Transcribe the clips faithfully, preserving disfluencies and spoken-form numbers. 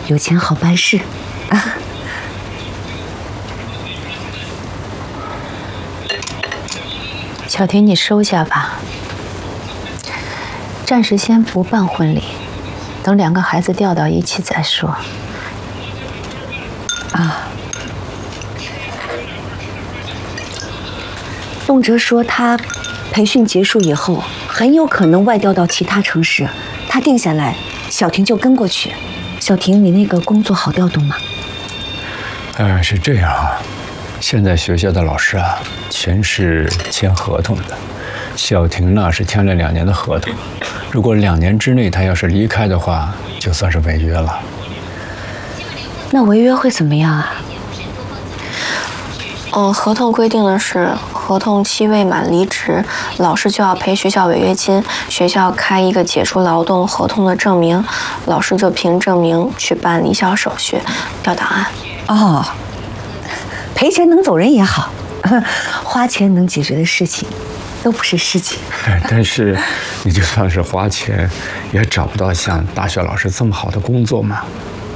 有钱好办事啊。 小婷，你收下吧，暂时先不办婚礼，等两个孩子调到一起再说。 啊，动辄说他培训结束以后，很有可能外调到其他城市，他定下来，小婷就跟过去。小婷，你那个工作好调动吗？ 呃，是这样啊。现在学校的老师啊，全是签合同的。小婷呢是签了两年的合同，如果两年之内她要是离开的话，就算是违约了。 那违约会怎么样啊？ 嗯，合同规定的是，合同期未满离职，老师就要赔学校违约金，学校开一个解除劳动合同的证明，老师就凭证明去办离校手续、调档案。 哦。赔钱能走人也好，花钱能解决的事情，都不是事情。 但是，你就算是花钱，也找不到像大学老师这么好的工作嘛。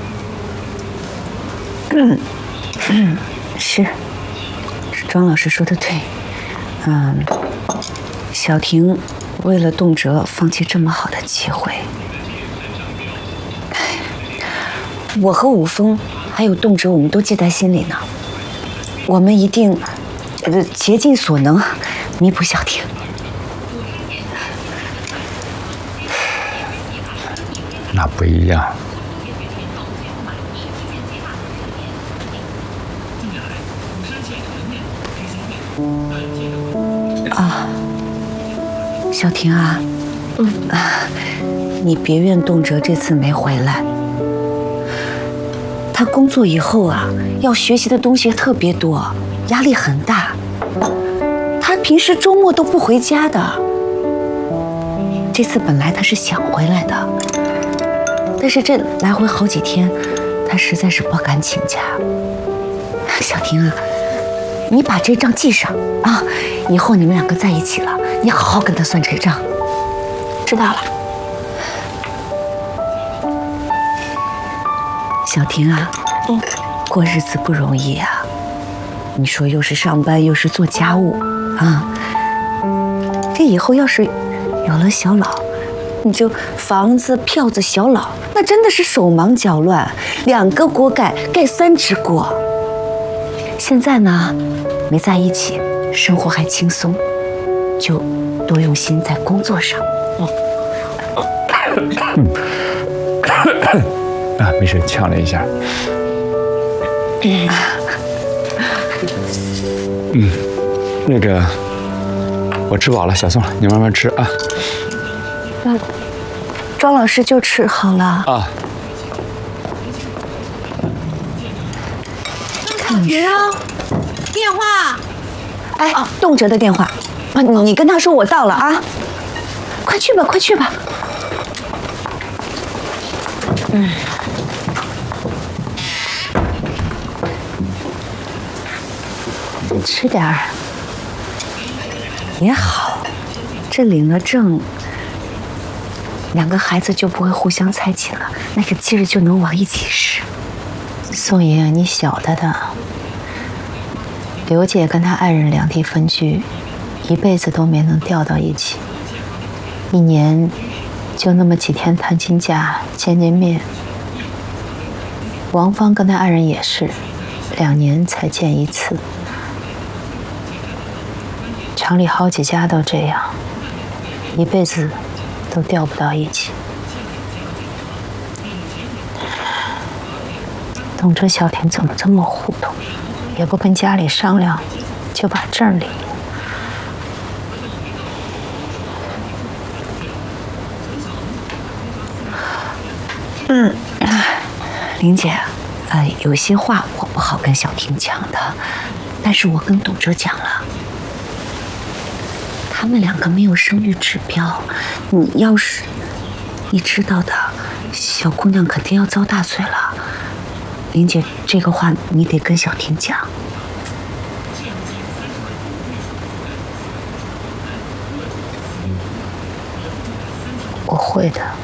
嗯嗯，是，庄老师说的对。嗯，小婷为了动辄放弃这么好的机会，我和武峰还有动辄，我们都记在心里呢。我们一定，呃，竭尽所能弥补小婷。 那不一样。 啊，小婷啊，嗯啊，你别怨动辄这次没回来。他工作以后啊，要学习的东西特别多，压力很大。他平时周末都不回家的。这次本来他是想回来的，但是这来回好几天，他实在是不敢请假。小婷啊，你把这账记上啊，以后你们两个在一起了，你好好跟他算这账。 知道了。 小婷啊，嗯，过日子不容易啊。你说又是上班又是做家务啊，这以后要是有了小老，你就房子、票子、小老，那真的是手忙脚乱，两个锅盖盖三只锅。现在呢，没在一起，生活还轻松，就多用心在工作上。 嗯。啊，没事，呛了一下。嗯，那个，我吃饱了，小宋，你慢慢吃啊。 那庄老师就吃好了啊。 看你啊，电话。 哎，动辄的电话啊，你你跟他说我到了啊，快去吧，快去吧。嗯。 吃点儿也好，这领了证，两个孩子就不会互相猜忌了，那个劲儿就能往一起使。 宋爷，你晓得的，刘姐跟她爱人两地分居，一辈子都没能调到一起，一年就那么几天探亲假，见见面。王芳跟她爱人也是，两年才见一次。厂里好几家都这样，一辈子都调不到一起。董这小婷怎么这么糊涂，也不跟家里商量，就把证领了。 嗯，玲姐，呃，有些话我不好跟小婷讲的，但是我跟董哲讲了。他们两个没有生育指标，你要是你知道的，小姑娘肯定要遭大罪了。玲姐，这个话你得跟小婷讲。 我会的。